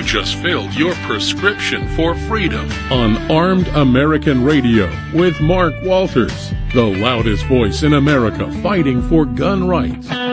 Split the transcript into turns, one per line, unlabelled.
just filled your prescription for freedom.
On Armed American Radio with Mark Walters, the loudest voice in America fighting for gun rights.